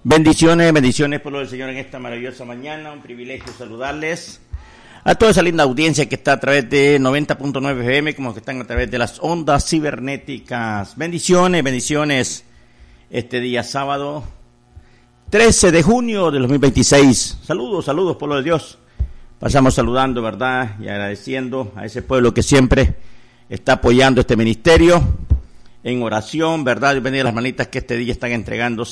Bendiciones, bendiciones, pueblo del Señor, en esta maravillosa mañana. Un privilegio saludarles a toda esa linda audiencia que está a través de 90.9 FM, como que están a través de las ondas cibernéticas. Bendiciones, bendiciones. Este día sábado 13 de junio de 2026. Saludos, saludos, pueblo de Dios. Pasamos saludando, ¿verdad? Y agradeciendo a ese pueblo que siempre está apoyando este ministerio en oración, ¿verdad? Dios bendiga a las hermanitas que este día están entregando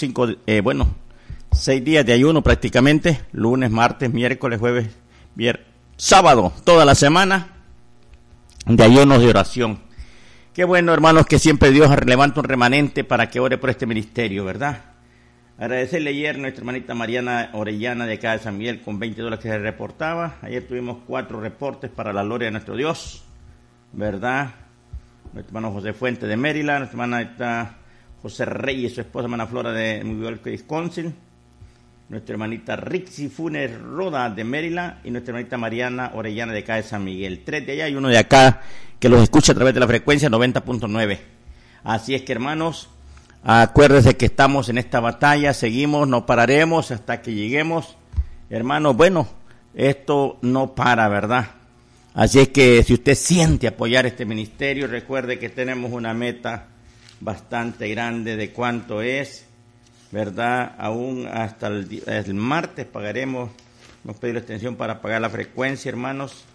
6 días de ayuno prácticamente, lunes, martes, miércoles, jueves, viernes, sábado, toda la semana de ayunos de oración. Qué bueno, hermanos, que siempre Dios levanta un remanente para que ore por este ministerio, ¿verdad? Agradecerle ayer a nuestra hermanita Mariana Orellana de acá de San Miguel con $20 que se reportaba. Ayer tuvimos 4 reportes para la gloria de nuestro Dios, ¿verdad? Nuestro hermano José Fuente de Maryland, nuestra hermana José Reyes, su esposa hermana Flora de Milwaukee, Wisconsin, nuestra hermanita Rixi Funes Roda de Maryland y nuestra hermanita Mariana Orellana de acá de San Miguel. 3 de allá y 1 de acá que los escucha a través de la frecuencia 90.9. Así es que, hermanos, acuérdense que estamos en esta batalla, seguimos, no pararemos hasta que lleguemos. Hermanos, bueno, esto no para, ¿verdad? Así es que si usted siente apoyar este ministerio, recuerde que tenemos una meta bastante grande de cuánto es, ¿verdad? Aún hasta el martes pagaremos, hemos pedido extensión para pagar la frecuencia, hermanos,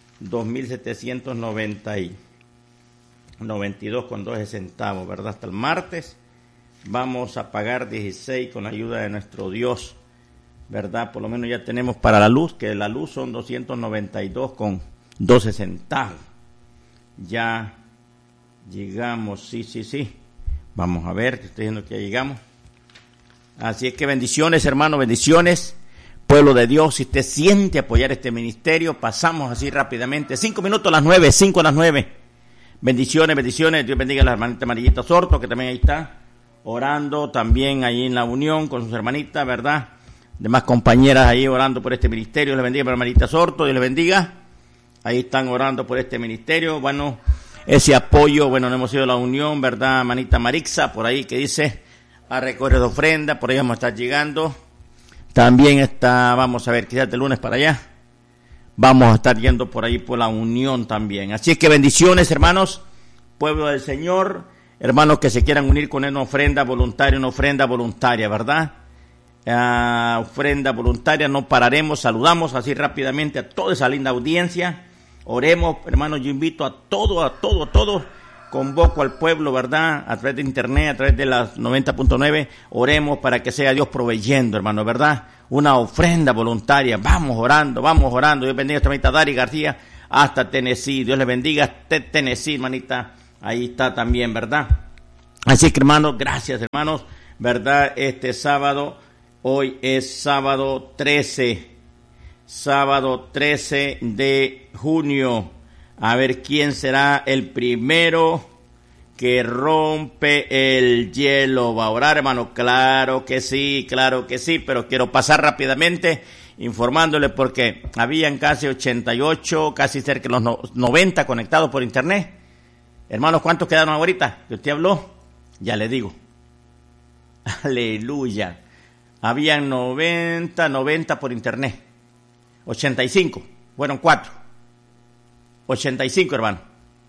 2.792,12 centavos, ¿verdad? Hasta el martes vamos a pagar 16 con la ayuda de nuestro Dios, ¿verdad? Por lo menos ya tenemos para la luz, que la luz son 292,12 centavos. Ya llegamos, sí. Vamos a ver, estoy diciendo que ya llegamos. Así es que bendiciones, hermanos, bendiciones. Pueblo de Dios, si usted siente apoyar este ministerio, pasamos así rápidamente. 5 minutos a las 9, 5 a las 9. Bendiciones, bendiciones. Dios bendiga a la hermanita Amarillita Sorto, que también ahí está, orando también ahí en la unión con sus hermanitas, ¿verdad? Demás compañeras ahí orando por este ministerio. Dios les bendiga a la hermanita Sorto, Dios les bendiga. Ahí están orando por este ministerio. Bueno, ese apoyo, bueno, no hemos ido a la unión, ¿verdad? Manita Marixa, por ahí que dice a recoger ofrenda, por ahí vamos a estar llegando. También está, vamos a ver, quizás de lunes para allá, vamos a estar yendo por ahí por la unión también. Así es que bendiciones, hermanos, pueblo del Señor, hermanos que se quieran unir con una ofrenda voluntaria, ¿verdad? Ofrenda voluntaria, no pararemos, saludamos así rápidamente a toda esa linda audiencia. Oremos, hermanos, yo invito a todos, convoco al pueblo, ¿verdad? A través de internet, a través de las 90.9, oremos para que sea Dios proveyendo, hermanos, ¿verdad? Una ofrenda voluntaria, vamos orando. Dios bendiga a nuestra hermanita Dari García hasta Tennessee, Dios le bendiga hasta Tennessee, hermanita, ahí está también, ¿verdad? Así que, hermanos, gracias, hermanos, ¿verdad? Este sábado, hoy es sábado 13 de junio. A ver quién será el primero que rompe el hielo. ¿Va a orar, hermano? Claro que sí, pero quiero pasar rápidamente informándole porque habían casi 88, casi cerca de los 90 conectados por internet. Hermanos, ¿cuántos quedaron ahorita? ¿Que usted habló? Ya le digo. Aleluya. Habían 90 por internet. 85, fueron 4. 85, hermano.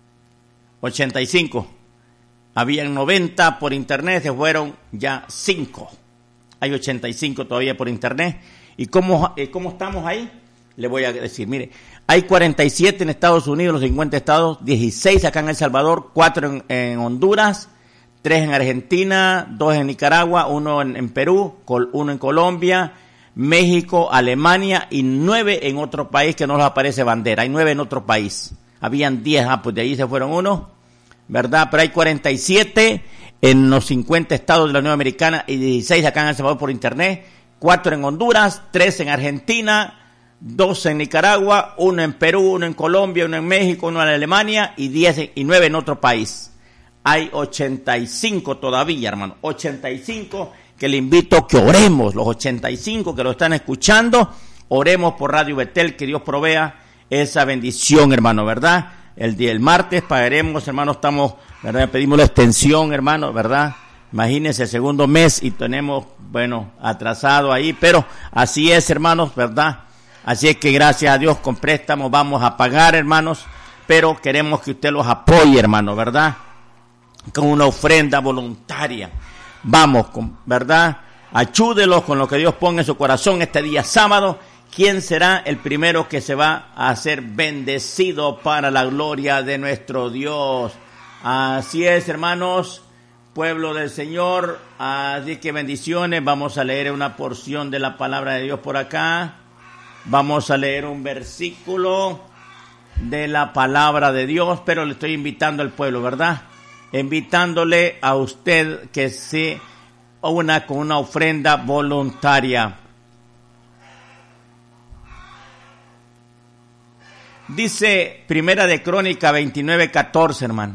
85. Habían 90 por internet, se fueron ya 5. Hay 85 todavía por internet. ¿Y cómo estamos ahí? Le voy a decir, mire, hay 47 en Estados Unidos, los 50 estados, 16 acá en El Salvador, 4 en Honduras, 3 en Argentina, 2 en Nicaragua, 1 en Perú, 1 en Colombia, México, Alemania y 9 en otro país que no les aparece bandera. Hay 9 en otro país. Habían 10, pues de ahí se fueron 1, ¿verdad? Pero hay 47 en los 50 estados de la Unión Americana y 16 acá en El Salvador por internet, 4 en Honduras, 3 en Argentina, 2 en Nicaragua, 1 en Perú, 1 en Colombia, 1 en México, 1 en Alemania y 9 en otro país. Hay 85 todavía, hermano, 85 que le invito a que oremos, los 85 que lo están escuchando, oremos por Radio Betel, que Dios provea esa bendición, hermano, ¿verdad? El martes pagaremos, hermano, estamos, ¿verdad? Pedimos la extensión, hermano, ¿verdad? Imagínense el segundo mes y tenemos bueno, atrasado ahí, pero así es, hermanos, ¿verdad? Así es que gracias a Dios con préstamos vamos a pagar, hermanos, pero queremos que usted los apoye, hermanos, ¿verdad? Con una ofrenda voluntaria. Vamos, ¿verdad? Ayúdelos con lo que Dios ponga en su corazón este día sábado. ¿Quién será el primero que se va a ser bendecido para la gloria de nuestro Dios? Así es, hermanos, pueblo del Señor. Así que bendiciones. Vamos a leer una porción de la palabra de Dios por acá. Vamos a leer un versículo de la palabra de Dios, pero le estoy invitando al pueblo, ¿verdad? Invitándole a usted que se una con una ofrenda voluntaria. Dice Primera de Crónica 29:14, hermano.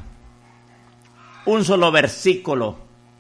Un solo versículo.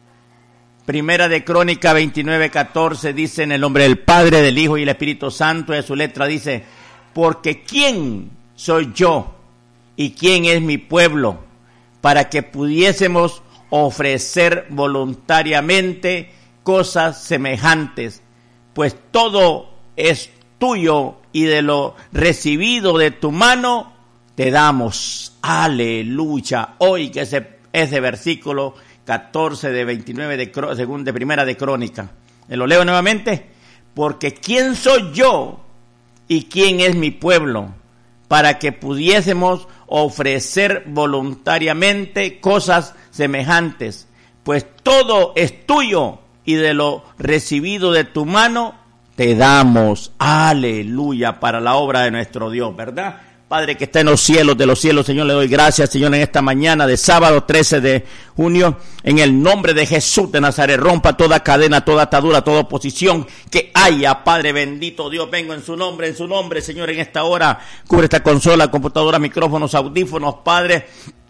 Primera de Crónica 29:14 dice: en el nombre del Padre, del Hijo y del Espíritu Santo. De su letra dice: porque ¿quién soy yo y quién es mi pueblo para que pudiésemos ofrecer voluntariamente cosas semejantes? Pues todo es tuyo y de lo recibido de tu mano te damos. Aleluya. Hoy que ese versículo 14 de 29 de Primera de Crónica. Lo leo nuevamente. Porque ¿quién soy yo y quién es mi pueblo para que pudiésemos ofrecer voluntariamente cosas semejantes? Pues todo es tuyo y de lo recibido de tu mano te damos. Aleluya, para la obra de nuestro Dios, ¿verdad? Padre que está en los cielos de los cielos, Señor, le doy gracias, Señor, en esta mañana de sábado 13 de junio, en el nombre de Jesús de Nazaret. Rompa toda cadena, toda atadura, toda oposición que haya, Padre bendito Dios. Vengo en su nombre, Señor, en esta hora. Cubre esta consola, computadora, micrófonos, audífonos, Padre.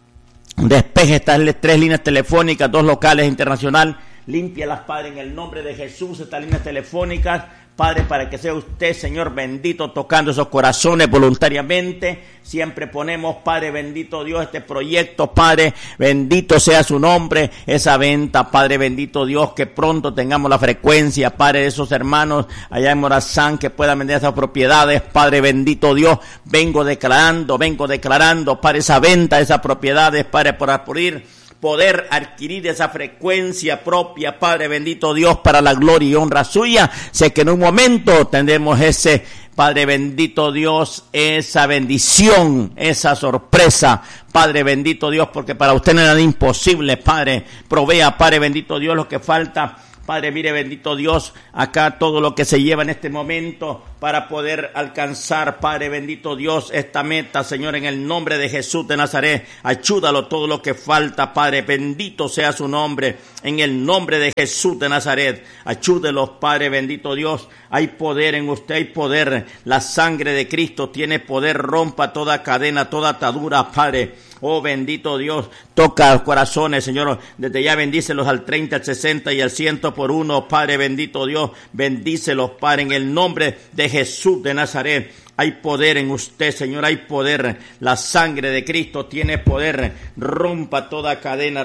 Despeje estas 3 líneas telefónicas, 2 locales internacional. Límpialas, Padre, en el nombre de Jesús, estas líneas telefónicas, Padre, para que sea usted, Señor bendito, tocando esos corazones voluntariamente. Siempre ponemos, Padre bendito Dios, este proyecto, Padre bendito sea su nombre, esa venta, Padre bendito Dios, que pronto tengamos la frecuencia, Padre, de esos hermanos allá en Morazán que puedan vender esas propiedades, Padre bendito Dios. Vengo declarando, Padre, esa venta, esas propiedades, Padre, por poder adquirir esa frecuencia propia, Padre bendito Dios, para la gloria y honra suya. Sé que en un momento tendremos ese, Padre bendito Dios, esa bendición, esa sorpresa, Padre bendito Dios, porque para usted no es nada imposible, Padre. Provea, Padre bendito Dios, lo que falta. Padre, mire, bendito Dios, acá todo lo que se lleva en este momento para poder alcanzar, Padre bendito Dios, esta meta, Señor, en el nombre de Jesús de Nazaret. Ayúdalo todo lo que falta, Padre, bendito sea su nombre, en el nombre de Jesús de Nazaret. Ayúdelos, Padre bendito Dios. Hay poder en usted, hay poder. La sangre de Cristo tiene poder. Rompa toda cadena, toda atadura, Padre. Oh, bendito Dios, toca los corazones, Señor. Desde ya bendícelos al 30, al 60 y al 100 por uno, Padre bendito Dios. Bendícelos, Padre, en el nombre de Jesús de Nazaret. Hay poder en usted, Señor, hay poder. La sangre de Cristo tiene poder. Rompa toda cadena,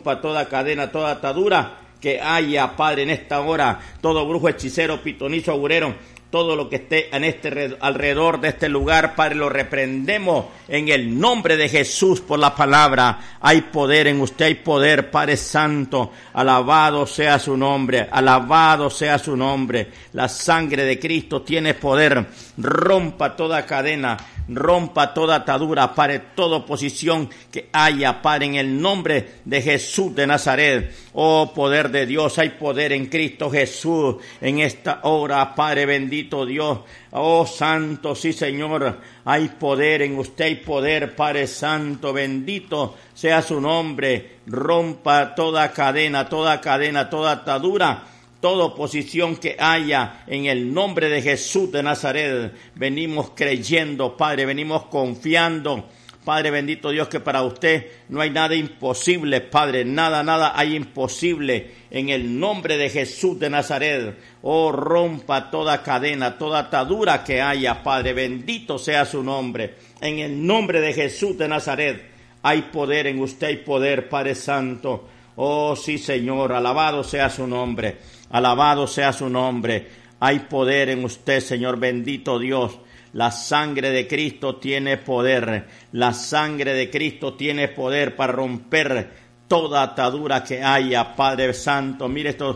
toda atadura que haya, Padre, en esta hora. Todo brujo, hechicero, pitonizo, agurero, todo lo que esté en alrededor de este lugar, Padre, lo reprendemos en el nombre de Jesús por la palabra. Hay poder en usted, hay poder, Padre Santo. Alabado sea su nombre, alabado sea su nombre. La sangre de Cristo tiene poder. Rompa toda cadena, rompa toda atadura, Padre, toda oposición que haya, Padre, en el nombre de Jesús de Nazaret. Oh, poder de Dios, hay poder en Cristo Jesús en esta hora, Padre bendito Dios. Oh, santo, sí, Señor, hay poder en usted, hay poder, Padre Santo, bendito sea su nombre. Rompa toda cadena, toda atadura, toda oposición que haya en el nombre de Jesús de Nazaret. Venimos creyendo, Padre, venimos confiando, Padre bendito Dios, que para usted no hay nada imposible, Padre, nada hay imposible en el nombre de Jesús de Nazaret. Oh, rompa toda cadena, toda atadura que haya, Padre, bendito sea su nombre. En el nombre de Jesús de Nazaret hay poder en usted, hay poder, Padre Santo. Oh, sí, Señor, alabado sea su nombre, alabado sea su nombre. Hay poder en usted, Señor, bendito Dios. La sangre de Cristo tiene poder, la sangre de Cristo tiene poder para romper toda atadura que haya, Padre Santo. Mire estos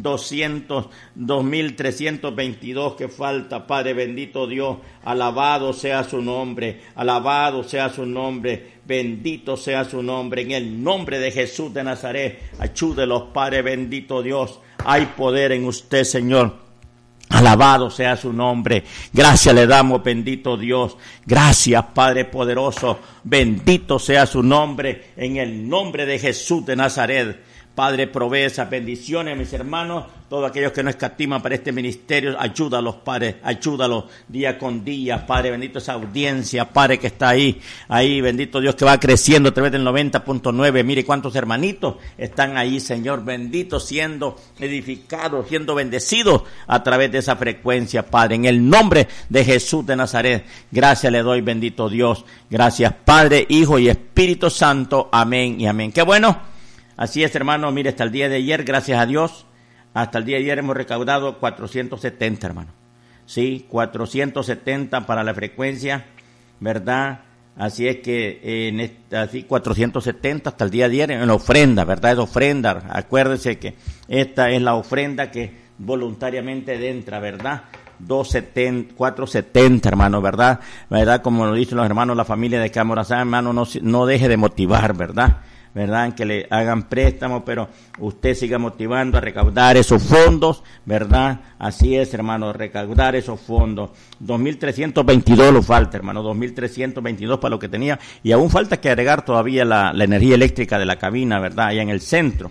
2.322 que falta, Padre bendito Dios. Alabado sea su nombre, alabado sea su nombre, bendito sea su nombre. En el nombre de Jesús de Nazaret, ayúdelos, Padre bendito Dios. Hay poder en usted, Señor. Alabado sea su nombre. Gracias le damos, bendito Dios. Gracias, Padre poderoso. Bendito sea su nombre. En el nombre de Jesús de Nazaret. Padre, provee esas bendiciones, mis hermanos. Todos aquellos que no escatiman para este ministerio, ayúdalos, Padre. Ayúdalos día con día, Padre. Bendito esa audiencia, Padre, que está ahí. Ahí, bendito Dios, que va creciendo a través del 90.9. Mire cuántos hermanitos están ahí, Señor. Bendito, siendo edificados, siendo bendecidos a través de esa frecuencia, Padre. En el nombre de Jesús de Nazaret. Gracias le doy, bendito Dios. Gracias, Padre, Hijo y Espíritu Santo. Amén y amén. Qué bueno. Así es, hermano, mire, hasta el día de ayer, gracias a Dios, hasta el día de ayer hemos recaudado 470, hermano. Sí, 470 para la frecuencia, ¿verdad? Así es que, así 470 hasta el día de ayer en la ofrenda, ¿verdad? Es ofrenda. Acuérdense que esta es la ofrenda que voluntariamente entra, ¿verdad? 470, hermano, ¿verdad? ¿Verdad? Como lo dicen los hermanos, la familia de Camorazán, hermano, no deje de motivar, ¿verdad? Que le hagan préstamos, pero usted siga motivando a recaudar esos fondos, ¿verdad? Así es, hermano, recaudar esos fondos. 2.322 lo falta, hermano, 2.322 para lo que tenía, y aún falta que agregar todavía la energía eléctrica de la cabina, ¿verdad? Allá en el centro.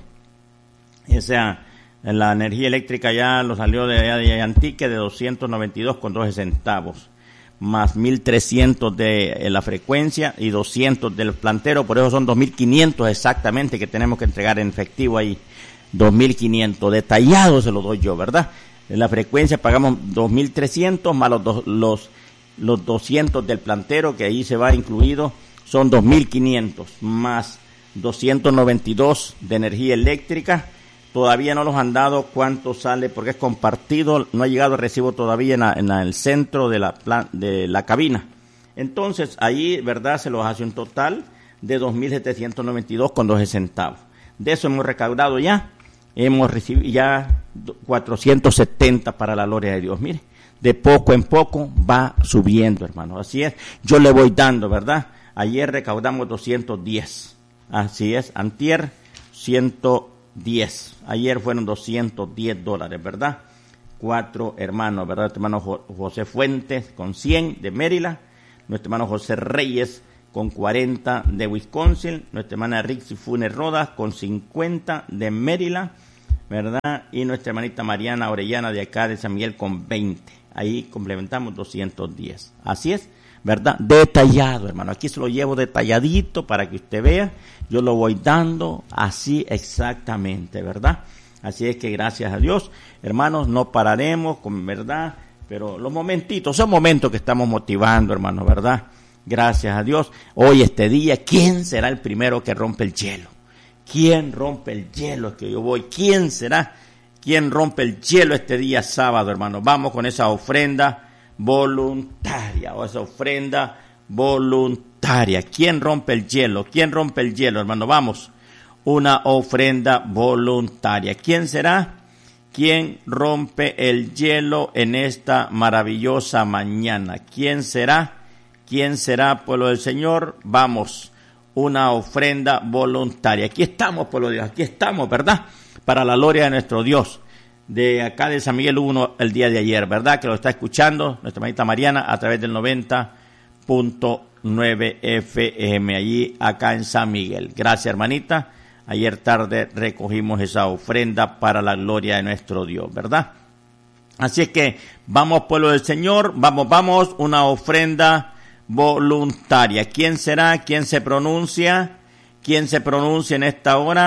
La energía eléctrica ya lo salió de Antique de 292,12 centavos. Más 1.300 de la frecuencia y 200 del plantero, por eso son 2.500 exactamente que tenemos que entregar en efectivo ahí, 2.500, detallado se lo doy yo, ¿verdad? En la frecuencia pagamos 2.300 más los 200 del plantero, que ahí se va incluido, son 2.500, más 292 de energía eléctrica. Todavía no los han dado cuánto sale porque es compartido, no ha llegado el recibo todavía en el centro de la cabina. Entonces, ahí, ¿verdad? Se los hace un total de 2.792,12 centavos. De eso hemos recaudado ya, hemos recibido ya 470 para la gloria de Dios. Mire, de poco en poco va subiendo, hermano. Así es, yo le voy dando, ¿verdad? Ayer recaudamos 210, así es, antier 110. Ayer fueron $210, ¿verdad? 4 hermanos, ¿verdad? Nuestro hermano José Fuentes con 100 de Maryland, nuestro hermano José Reyes con 40 de Wisconsin, nuestra hermana Rixi Funes Rodas con 50 de Maryland, ¿verdad? Y nuestra hermanita Mariana Orellana de acá de San Miguel con 20. Ahí complementamos 210. Así es, ¿verdad? Detallado, hermano. Aquí se lo llevo detalladito para que usted vea. Yo lo voy dando así exactamente, ¿verdad? Así es que gracias a Dios, hermanos, no pararemos, ¿verdad? Pero los momentitos, son momentos que estamos motivando, hermanos, ¿verdad? Gracias a Dios. Hoy, este día, ¿quién será el primero que rompe el hielo? ¿Quién rompe el hielo? Es que yo voy. ¿Quién será? ¿Quién rompe el hielo este día sábado, hermano? Vamos con esa ofrenda voluntaria, o esa ofrenda voluntaria. ¿Quién rompe el hielo? ¿Quién rompe el hielo, hermano? Vamos, una ofrenda voluntaria. ¿Quién será? ¿Quién rompe el hielo en esta maravillosa mañana? ¿Quién será? ¿Quién será, pueblo del Señor? Vamos, una ofrenda voluntaria. Aquí estamos, pueblo de Dios, aquí estamos, ¿verdad? Para la gloria de nuestro Dios. De acá de San Miguel 1 el día de ayer, ¿verdad? Que lo está escuchando nuestra hermanita Mariana a través del 90.9 FM, allí acá en San Miguel. Gracias, hermanita. Ayer tarde recogimos esa ofrenda para la gloria de nuestro Dios, ¿verdad? Así es que vamos, pueblo del Señor, vamos, una ofrenda voluntaria. ¿Quién será? ¿Quién se pronuncia? ¿Quién se pronuncia en esta hora?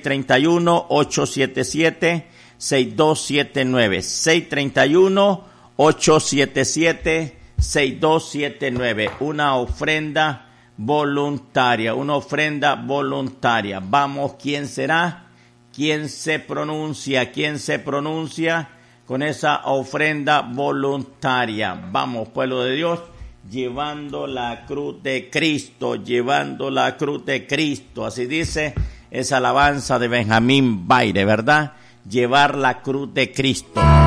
631-877-6279. 631-877-6279. Una ofrenda voluntaria, una ofrenda voluntaria. Vamos, ¿quién será? ¿Quién se pronuncia? ¿Quién se pronuncia con esa ofrenda voluntaria? Vamos, pueblo de Dios, llevando la cruz de Cristo, llevando la cruz de Cristo. Así dice esa alabanza de Benjamín Baire, ¿verdad? Llevar la cruz de Cristo.